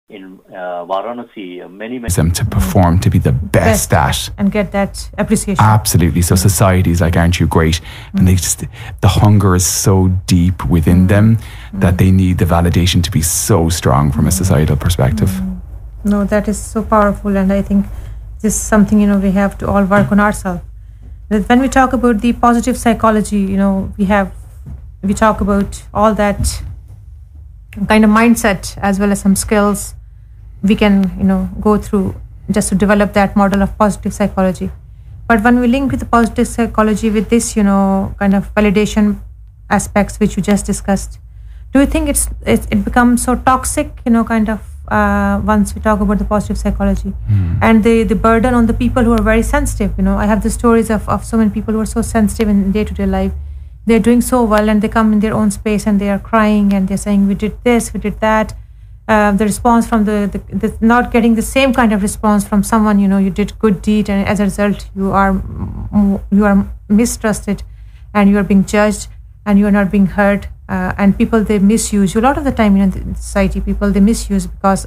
in Varanasi, many them to perform to be the best at. And get that appreciation. Absolutely. So society's like, aren't you great? And they just, the hunger is so deep within them that they need the validation to be so strong from a societal perspective. No, that is so powerful, and I think this is something, we have to all work on ourselves. That when we talk about the positive psychology, we talk about all that kind of mindset as well as some skills we can, go through just to develop that model of positive psychology. But when we link with the positive psychology with this, kind of validation aspects which you just discussed, do you think it becomes so toxic, kind of once we talk about the positive psychology and the burden on the people who are very sensitive? I have the stories of so many people who are so sensitive in day-to-day life. They're doing so well and they come in their own space and they are crying and they're saying, we did this, we did that. The response from the not getting the same kind of response from someone, you did good deed, and as a result you are mistrusted and you are being judged and you are not being heard, and people, they misuse you a lot of the time. In the society, people, they misuse because